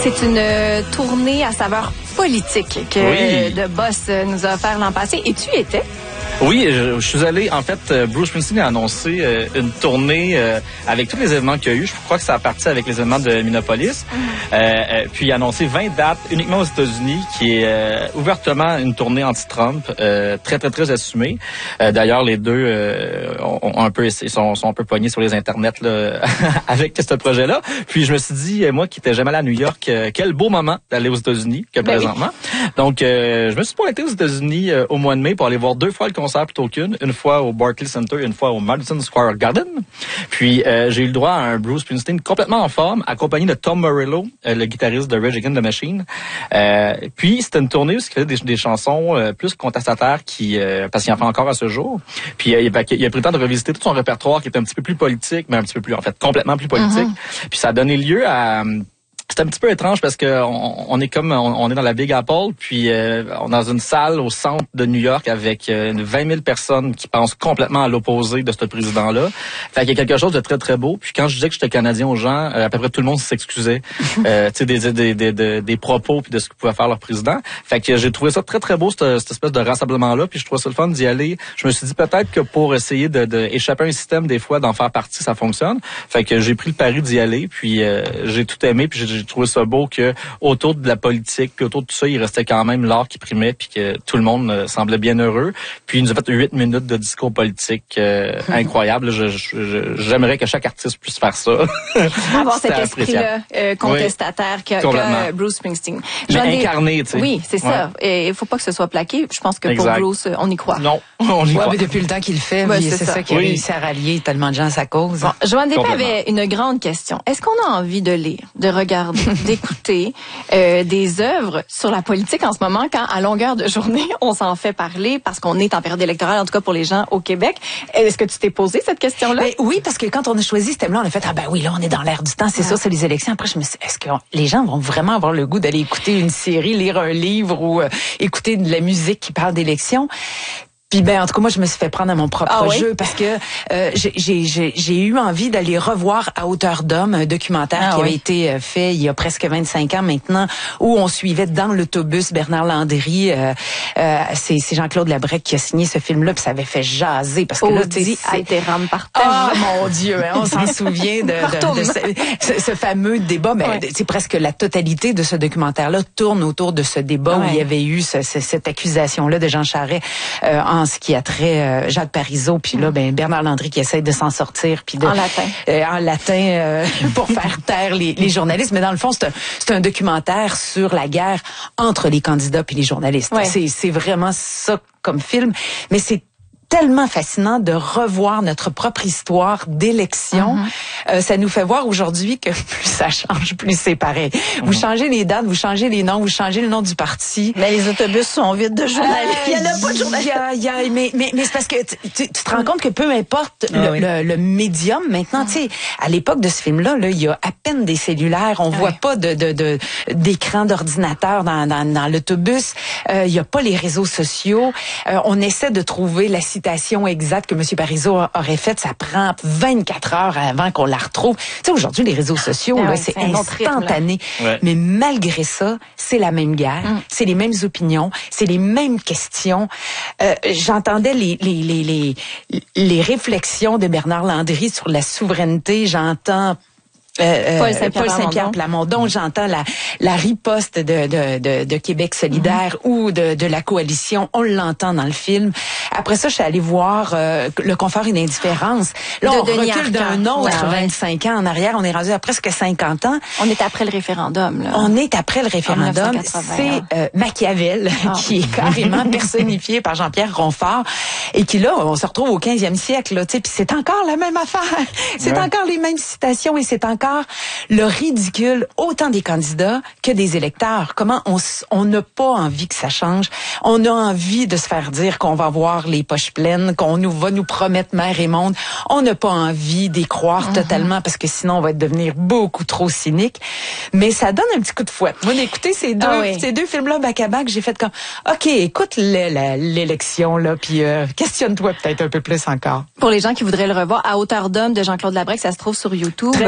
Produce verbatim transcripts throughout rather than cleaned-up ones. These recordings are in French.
C'est une euh, tournée à saveur politique que oui. The Boss nous a offert l'an passé. Et tu y étais? Oui, je, je suis allé, en fait, Bruce Springsteen a annoncé euh, une tournée euh, avec tous les événements qu'il y a eu. Je crois que ça a parti avec les événements de Minneapolis. Mm. Euh, euh, puis il a annoncé vingt dates uniquement aux États-Unis, qui est euh, ouvertement une tournée anti-Trump, euh, très, très, très assumée. Euh, d'ailleurs, les deux euh, ont, ont un peu, sont, sont un peu poignés sur les internets là, avec ce projet-là. Puis je me suis dit, moi qui n'étais jamais allé à New York, euh, quel beau moment d'aller aux États-Unis que ben présentement. Oui. Donc, euh, je me suis pointé aux États-Unis euh, au mois de mai pour aller voir deux fois le concert plutôt qu'une, une fois au Barclays Center, une fois au Madison Square Garden. Puis euh, j'ai eu le droit à un Bruce Springsteen complètement en forme, accompagné de Tom Morello, euh, le guitariste de Rage Against the Machine. Euh, puis c'était une tournée où il faisait des, des chansons euh, plus contestataires, qui euh, parce qu'il en fait encore à ce jour. Puis euh, il, a, il a pris le temps de revisiter tout son répertoire qui était un petit peu plus politique, mais un petit peu plus, en fait, complètement plus politique. Mm-hmm. Puis ça a donné lieu à... C'est un petit peu étrange parce que on, on est comme on, on est dans la Big Apple, puis euh, on est dans une salle au centre de New York avec euh, vingt mille personnes qui pensent complètement à l'opposé de ce président-là. Fait qu'il y a quelque chose de très très beau. Puis quand je disais que j'étais Canadien aux gens, euh, à peu près tout le monde s'excusait, euh, tu sais des, des, des, des des propos puis de ce que pouvait faire leur président. Fait que j'ai trouvé ça très très beau cette, cette espèce de rassemblement-là. Puis je trouvais ça le fun d'y aller. Je me suis dit peut-être que pour essayer de, de échapper à un système des fois d'en faire partie, ça fonctionne. Fait que j'ai pris le pari d'y aller. Puis euh, j'ai tout aimé. Puis j'ai J'ai trouvé ça beau que autour de la politique, puis autour de tout ça, il restait quand même l'art qui primait, puis que tout le monde euh, semblait bien heureux. Puis il nous a fait huit minutes de discours politique euh, incroyable. Je, je, j'aimerais que chaque artiste puisse faire ça. Avoir cet esprit-là euh, contestataire oui, que, que Bruce Springsteen. Mais incarné, tu sais. Oui, c'est ça. Ouais. Et il faut pas que ce soit plaqué. Je pense que exact. Pour Bruce, on y croit. Non, on y ouais, croit. Mais depuis le temps qu'il le fait, ouais, oui, c'est, c'est ça, ça qui a oui. réussi à rallier tellement de gens à sa cause. Bon, Joanne Desprez avait une grande question. Est-ce qu'on a envie de lire, de regarder, d'écouter euh, des œuvres sur la politique en ce moment, quand à longueur de journée, on s'en fait parler parce qu'on est en période électorale, en tout cas pour les gens au Québec. Est-ce que tu t'es posé cette question-là? Ben, oui, parce que quand on a choisi ce thème-là, on a fait, ah ben oui, là, on est dans l'air du temps, c'est ah. ça, c'est les élections. Après, je me suis dit, est-ce que les gens vont vraiment avoir le goût d'aller écouter une série, lire un livre ou euh, écouter de la musique qui parle d'élections? Puis ben en tout cas moi je me suis fait prendre à mon propre ah, jeu oui? parce que euh, j'ai j'ai j'ai eu envie d'aller revoir À hauteur d'homme, un documentaire ah, qui oui. avait été fait il y a presque vingt-cinq ans maintenant, où on suivait dans l'autobus Bernard Landry. Euh, euh, c'est c'est Jean-Claude Labrec qui a signé ce film-là, puis ça avait fait jaser parce que oh, là tu sais a été rame par terre. Oh mon Dieu, hein, on s'en souvient de, de, de ce, ce, ce fameux débat. Mais ouais. c'est presque la totalité de ce documentaire-là tourne autour de ce débat ouais. où il y avait eu ce, ce, cette accusation-là de Jean Charest euh, en ce qui a trait euh, Jacques Parizeau, puis là ben Bernard Landry qui essaie de s'en sortir, puis de en latin, euh, en latin euh, pour faire taire les, les journalistes. Mais dans le fond, c'est un, c'est un documentaire sur la guerre entre les candidats puis les journalistes. Ouais. C'est c'est vraiment ça comme film, mais c'est tellement fascinant de revoir notre propre histoire d'élection. Mm-hmm. Euh, ça nous fait voir aujourd'hui que plus ça change, plus c'est pareil. Mm-hmm. Vous changez les dates, vous changez les noms, vous changez le nom du parti. Mais les autobus sont vides de journalistes. Euh, il y en a pas de journalistes. Il y a, il y a, mais, mais, mais c'est parce que tu, tu, tu te rends compte que peu importe ah, le, oui. le, le médium, maintenant, mm-hmm. tu sais, à l'époque de ce film-là, là, il y a à peine des cellulaires. On ah, voit oui. pas de, de, de, d'écran d'ordinateur dans, dans, dans l'autobus. Euh, il y a pas les réseaux sociaux. Euh, on essaie de trouver la citation exacte que M. Parizeau aurait faite, ça prend vingt-quatre heures avant qu'on la retrouve. Tu sais, aujourd'hui, les réseaux sociaux, ah là, ouais, c'est, c'est instantané. Rythme, ouais. Mais malgré ça, c'est la même guerre, mm. c'est les mêmes opinions, c'est les mêmes questions. Euh, j'entendais les, les, les, les, les réflexions de Bernard Landry sur la souveraineté. J'entends Euh, Paul Saint-Pierre, Paul Saint-Pierre Plamondon, j'entends la, la riposte de, de, de, de Québec solidaire mm-hmm. ou de, de la coalition, on l'entend dans le film. Après ça, je suis allée voir euh, Le confort et l'indifférence. Là, de on Denis recule Arcand. D'un autre ouais, vingt-cinq ans en arrière, on est rendu à presque cinquante ans. On est après le référendum. Là. On est après le référendum. C'est euh, Machiavel oh. qui est carrément personnifié par Jean-Pierre Ronfort et qui, là, on se retrouve au quinzième siècle, là, tu sais, puis c'est encore la même affaire. C'est ouais. encore les mêmes citations et c'est encore le ridicule autant des candidats que des électeurs. Comment on on n'a pas envie que ça change. On a envie de se faire dire qu'on va avoir les poches pleines, qu'on nous va nous promettre mer et monde. On n'a pas envie d'y croire mm-hmm. totalement parce que sinon on va devenir beaucoup trop cynique. Mais ça donne un petit coup de fouette. Moi, d'écouter ces deux, ah oui. ces deux films-là back à back, j'ai fait comme, ok, écoute le, la, l'élection là, puis euh, questionne-toi peut-être un peu plus encore. Pour les gens qui voudraient le revoir, À hauteur d'homme de Jean-Claude Labrec, ça se trouve sur YouTube. Très très facile.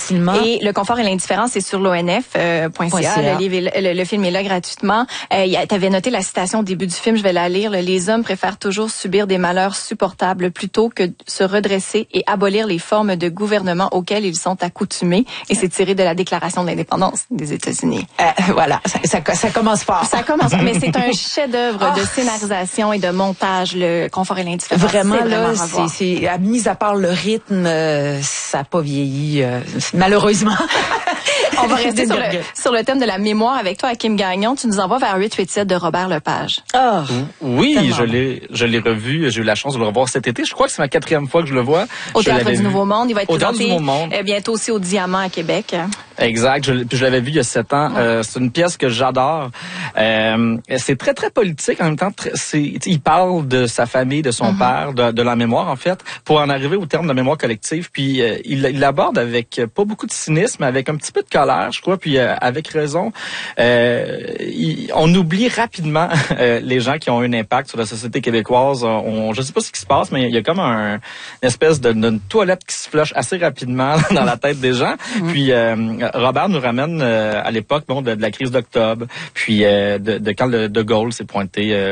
facilement. Et Le confort et l'indifférence, c'est sur l'O N F point C A. Le, livre est, le, le film est là gratuitement. Euh, tu avais noté la citation au début du film, je vais la lire. Les hommes préfèrent toujours subir des malheurs supportables plutôt que se redresser et abolir les formes de gouvernement auxquelles ils sont accoutumés. Et c'est tiré de la Déclaration de l'indépendance des États-Unis. Euh, voilà, ça, ça, ça commence fort. Ça commence, mais c'est un chef-d'œuvre oh. de scénarisation et de montage, Le confort et l'indifférence. Vraiment, là, c'est, c'est, mis à part le rythme, euh, ça n'a pas vieilli, euh, malheureusement. On va rester sur le, sur le thème de la mémoire avec toi, Kim Gagnon. Tu nous envoies vers huit huit sept de Robert Lepage. Oh, oui, tellement. je l'ai, je l'ai revu. J'ai eu la chance de le revoir cet été. Je crois que c'est ma quatrième fois que je le vois. Au je Théâtre du Nouveau Monde. Il va être au présenté du Nouveau Monde. bientôt aussi au Diamant à Québec. Exact. Je, je l'avais vu il y a sept ans. Ouais. Euh, c'est une pièce que j'adore. Euh, c'est très, très politique. En même temps, très, c'est, il parle de sa famille, de son mm-hmm. père, de, de la mémoire, en fait, pour en arriver au terme de mémoire collective. Puis, euh, il, il l'aborde avec pas beaucoup de cynisme, avec un petit peu de colère, je crois, puis euh, avec raison. Euh, il, on oublie rapidement euh, les gens qui ont eu un impact sur la société québécoise. On, je sais pas ce qui se passe, mais il y a comme un, une espèce de, d'une toilette qui se flush assez rapidement dans la tête des gens. Mm-hmm. Puis, euh, Robert nous ramène euh, à l'époque bon, de, de la crise d'octobre, puis euh, de, de quand le De Gaulle s'est pointé euh,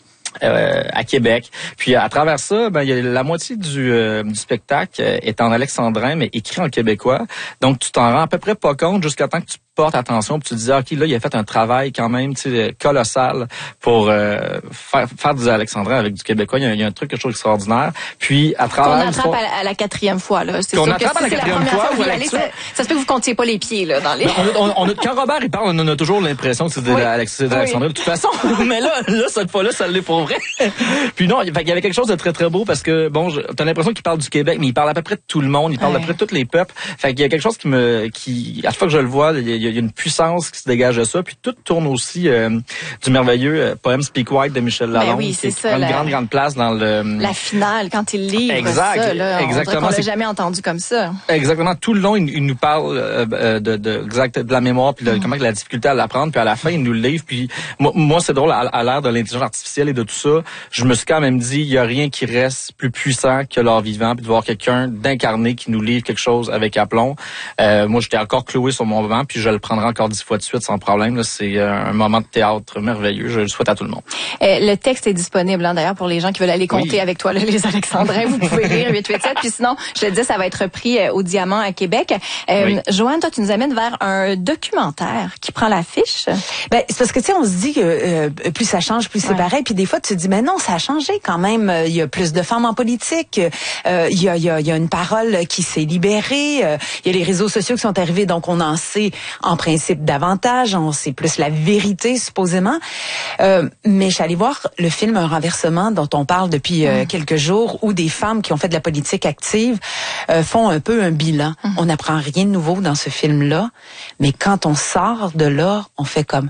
euh, à Québec. Puis à travers ça, ben il y a la moitié du, euh, du spectacle est en alexandrin, mais écrit en québécois. Donc tu t'en rends à peu près pas compte jusqu'à temps que tu portes attention, puis tu te dis, ok, là, il a fait un travail quand même, tu sais, colossal pour euh, faire, faire du alexandrin avec du québécois. Il y a, il y a un truc, quelque chose d'extraordinaire. Puis, à travers... Qu'on attrape à la, à la quatrième fois, là. C'est qu'on sûr attrape que si à la c'est quatrième la fois, fois, ou à allez, ça, ça se peut que vous comptiez pas les pieds, là, dans les... on a, on a, quand Robert, il parle, on a toujours l'impression que c'est de oui. l'alexandrin oui. de toute façon. Mais là, là, cette fois-là, ça l'est pour vrai. Puis non, il y avait quelque chose de très, très beau parce que, bon, t'as l'impression qu'il parle du Québec, mais il parle à peu près de tout le monde. Il parle ouais. à peu près de tous les peuples. Fait qu'il y a quelque chose qui me, qui, à chaque fois que je le vois, il y a, il y a une puissance qui se dégage de ça. Puis tout tourne aussi euh, du merveilleux euh, poème Speak White de Michel Lalonde, oui, qui, ça, qui prend la, une grande, grande place dans le... La finale, quand il livre exact, ça, là, exactement. On l'a jamais entendu comme ça. Exactement. Tout le long, il, il nous parle euh, de, de, exact, de la mémoire, puis de, mm. comment la difficulté à l'apprendre, puis à la fin, il nous le livre. Puis moi, moi c'est drôle, à, à l'ère de l'intelligence artificielle et de tout ça, je me suis quand même dit, il y a rien qui reste plus puissant que l'art vivant, puis de voir quelqu'un d'incarné qui nous livre quelque chose avec aplomb. Euh, moi, j'étais encore cloué sur mon moment, puis je le prendrai encore dix fois de suite sans problème. Là, c'est un moment de théâtre merveilleux. Je le souhaite à tout le monde. Euh, le texte est disponible, hein, d'ailleurs, pour les gens qui veulent aller compter oui. avec toi, là, les Alexandrins. Vous pouvez lire huit huit sept. Puis sinon, je le dis, ça va être repris euh, au Diamant à Québec. Euh, oui. Joanne, toi, tu nous amènes vers un documentaire qui prend l'affiche. Ben, c'est parce que, tu sais, on se dit que euh, plus ça change, plus c'est ouais. pareil. Puis des fois, tu te dis, mais non, ça a changé quand même. Il y a plus de femmes en politique. Euh, il, y a, il, y a, il y a une parole qui s'est libérée. Euh, il y a les réseaux sociaux qui sont arrivés, donc on en sait en principe davantage. On sait plus la vérité, supposément. Euh, mais je suis allée voir le film Un renversement dont on parle depuis euh, mmh. quelques jours, où des femmes qui ont fait de la politique active euh, font un peu un bilan. Mmh. On n'apprend rien de nouveau dans ce film-là, mais quand on sort de là, on fait comme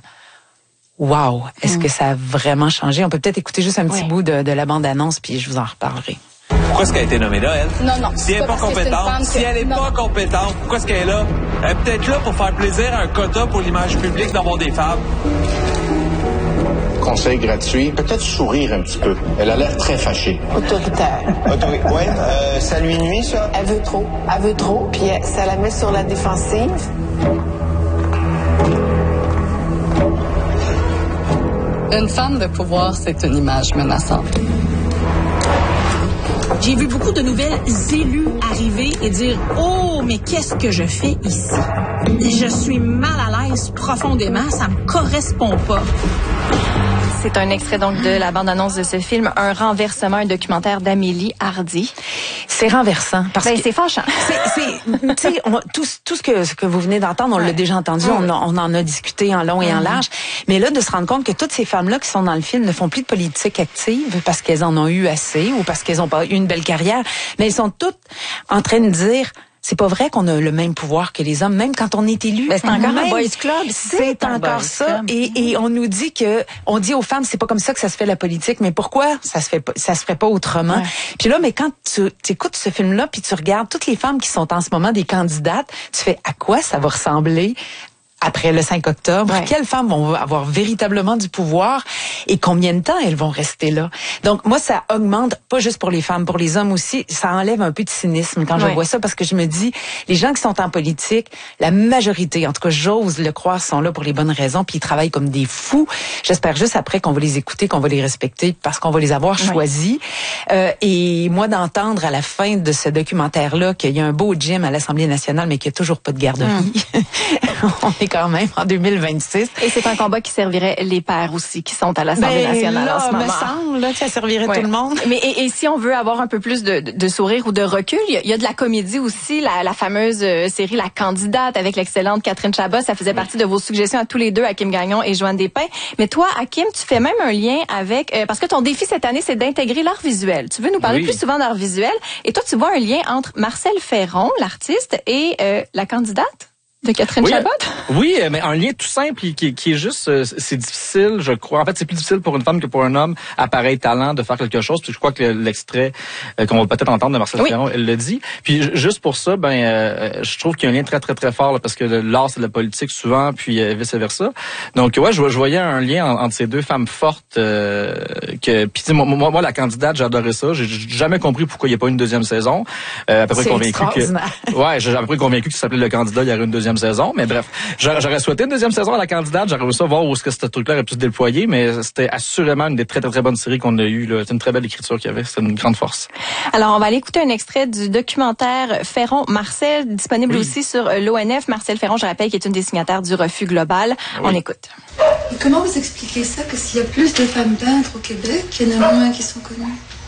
wow, est-ce mmh. que ça a vraiment changé? On peut peut-être écouter juste un petit oui. bout de, de la bande-annonce, puis je vous en reparlerai. Pourquoi est-ce qu'elle a été nommée là, elle? Non, non. Si elle n'est pas compétente, si elle n'est pas compétente, pourquoi est-ce qu'elle est là? Elle est peut-être là pour faire plaisir à un quota pour l'image publique d'avoir des femmes. Conseil gratuit, peut-être sourire un petit peu. Elle a l'air très fâchée. Autoritaire. Autoritaire. Ouais, euh, ça lui nuit, ça? Elle veut trop. Elle veut trop, puis ça la met sur la défensive. Une femme de pouvoir, c'est une image menaçante. J'ai vu beaucoup de nouvelles élus arriver et dire « Oh, mais qu'est-ce que je fais ici? Je suis mal à l'aise profondément, ça me correspond pas. » C'est un extrait donc de la bande-annonce de ce film, Un renversement, un documentaire d'Amélie Hardy. C'est renversant. Parce ben, que c'est fâchant. C'est, tu sais, tout, tout ce que, ce que vous venez d'entendre, on ouais. l'a déjà entendu, ouais. on, on en a discuté en long et en large. Mais là, de se rendre compte que toutes ces femmes-là qui sont dans le film ne font plus de politique active parce qu'elles en ont eu assez ou parce qu'elles n'ont pas eu une belle carrière, mais elles sont toutes en train de dire... C'est pas vrai qu'on a le même pouvoir que les hommes, même quand on est élu. Mais c'est encore même, un boys club. C'est, c'est encore ça. Et, et on nous dit que, on dit aux femmes, c'est pas comme ça que ça se fait la politique. Mais pourquoi ça se fait pas, ça se ferait pas autrement? Ouais. Puis là, mais quand tu écoutes ce film-là, puis tu regardes toutes les femmes qui sont en ce moment des candidates, tu fais à quoi ça va ressembler après le cinq octobre? Ouais. Quelles femmes vont avoir véritablement du pouvoir et combien de temps elles vont rester là? Donc, moi, ça augmente, pas juste pour les femmes, pour les hommes aussi, ça enlève un peu de cynisme quand ouais. je vois ça, parce que je me dis, les gens qui sont en politique, la majorité, en tout cas, j'ose le croire, sont là pour les bonnes raisons, puis ils travaillent comme des fous. J'espère juste après qu'on va les écouter, qu'on va les respecter, parce qu'on va les avoir ouais. choisis. Euh, et moi, d'entendre à la fin de ce documentaire-là qu'il y a un beau gym à l'Assemblée nationale, mais qu'il n'y a toujours pas de garderie. Mm. On est quand même en deux mille vingt-six. Et c'est un combat qui servirait les pères aussi, qui sont à l'Assemblée ben, nationale là, en ce moment. me semble là, que ça servirait ouais. tout le monde. Mais et, et si on veut avoir un peu plus de, de sourire ou de recul, il y, a, il y a de la comédie aussi, la, la fameuse euh, série La Candidate avec l'excellente Catherine Chabot. Ça faisait partie de vos suggestions à tous les deux, Hakim Gagnon et Joanne Despins. Mais toi, Hakim, tu fais même un lien avec... Euh, parce que ton défi cette année, c'est d'intégrer l'art visuel. Tu veux nous parler oui. plus souvent d'art visuel. Et toi, tu vois un lien entre Marcel Ferron, l'artiste, et euh, la candidate de Catherine oui, Chabot? Oui, mais un lien tout simple qui, qui est juste, c'est difficile, je crois. En fait, c'est plus difficile pour une femme que pour un homme à pareil talent de faire quelque chose. Puis je crois que l'extrait qu'on va peut-être entendre de Marcel oui. Ferron, elle le dit. Puis juste pour ça, ben, euh, je trouve qu'il y a un lien très très très fort là, parce que l'art c'est de la politique souvent, puis euh, vice versa. Donc ouais, je, je voyais un lien en, entre ces deux femmes fortes. Euh, que puis moi, moi, moi, la candidate, j'ai adoré ça. J'ai jamais compris pourquoi il n'y a pas une deuxième saison. Euh, à peu près convaincu que, ouais, j'ai à peu près convaincu que ça s'appelait Le Candidat, il y aurait une deuxième saison, mais bref, j'aurais souhaité une deuxième saison à La Candidate, j'aurais voulu ça voir où est-ce que ce truc-là aurait pu se déployer, mais c'était assurément une des très très très bonnes séries qu'on a eues. C'est une très belle écriture qu'il y avait, c'était une grande force. Alors on va aller écouter un extrait du documentaire Ferron-Marcel, disponible oui. aussi sur l'O N F. Marcel Ferron, je rappelle, qui est une des signataires du Refus global. Oui. On écoute. Et comment vous expliquez ça, que s'il y a plus de femmes peintres au Québec, qu'il y en a moins qui sont connues?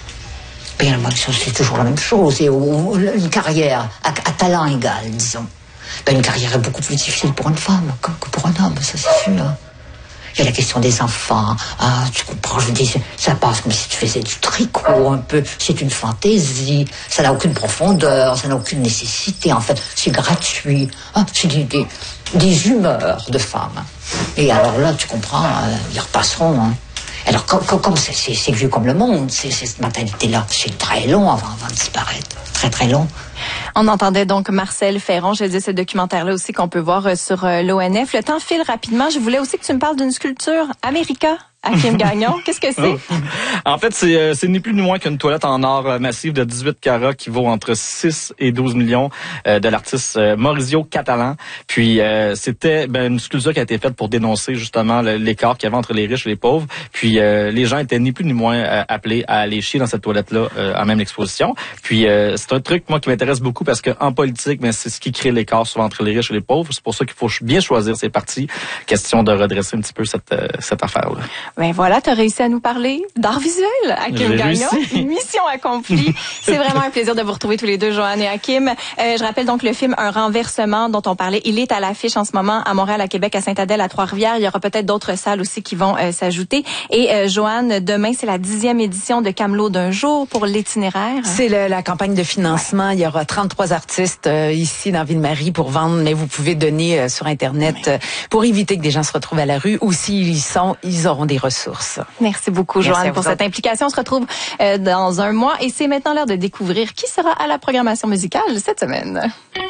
Bien, c'est toujours la même chose, et une carrière à, à talent égal, disons. Ben, une carrière est beaucoup plus difficile pour une femme que, que pour un homme, ça c'est sûr. Il y a la question des enfants. Ah, tu comprends, je dis, ça passe comme si tu faisais du tricot un peu. C'est une fantaisie. Ça n'a aucune profondeur, ça n'a aucune nécessité. En fait, c'est gratuit. Ah, c'est des, des, des humeurs de femmes. Et alors là, tu comprends, euh, ils repasseront. Hein. Alors, comme, comme c'est, c'est, c'est vieux comme le monde, c'est, c'est cette mentalité-là, c'est très long avant, avant de disparaître. Très, très long. On entendait donc Marcel Ferron. Je disais ce documentaire-là aussi qu'on peut voir sur l'O N F. Le temps file rapidement. Je voulais aussi que tu me parles d'une sculpture America. Hakim Gagnon, qu'est-ce que c'est? En fait, c'est, euh, c'est ni plus ni moins qu'une toilette en or massif de dix-huit carats qui vaut entre six et douze millions euh, de l'artiste euh, Maurizio Catalan. Puis, euh, c'était ben, une sculpture qui a été faite pour dénoncer justement le, l'écart qu'il y avait entre les riches et les pauvres. Puis, euh, les gens étaient ni plus ni moins euh, appelés à aller chier dans cette toilette-là euh, en même exposition. Puis, euh, c'est un truc, moi, qui m'intéresse beaucoup parce qu'en politique, ben, c'est ce qui crée l'écart souvent entre les riches et les pauvres. C'est pour ça qu'il faut bien choisir ses partis. Question de redresser un petit peu cette, euh, cette affaire-là. Ben voilà, tu as réussi à nous parler d'art visuel, Hakim Gagnon. Mission accomplie. C'est vraiment un plaisir de vous retrouver tous les deux, Joanne et Hakim. Euh, je rappelle donc le film Un renversement dont on parlait. Il est à l'affiche en ce moment à Montréal, à Québec, à Sainte-Adèle, à Trois-Rivières. Il y aura peut-être d'autres salles aussi qui vont euh, s'ajouter. Et euh, Joanne, demain, c'est la dixième édition de Camelot d'un jour pour l'itinéraire. C'est le, la campagne de financement. Il y aura trente-trois artistes euh, ici dans Ville-Marie pour vendre, mais vous pouvez donner euh, sur Internet euh, pour éviter que des gens se retrouvent à la rue, ou s'ils y sont, ils auront des ressources. Merci beaucoup, Joanne, Merci pour cette implication. On se retrouve euh, dans un mois et c'est maintenant l'heure de découvrir qui sera à la programmation musicale cette semaine.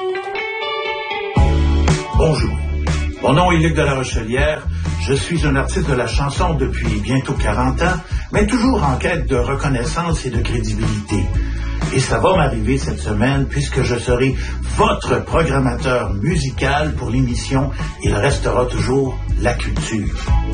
Bonjour, mon nom est Luc de la Rochelière. Je suis un artiste de la chanson depuis bientôt quarante ans, mais toujours en quête de reconnaissance et de crédibilité. Et ça va m'arriver cette semaine puisque je serai votre programmateur musical pour l'émission Il restera toujours la culture.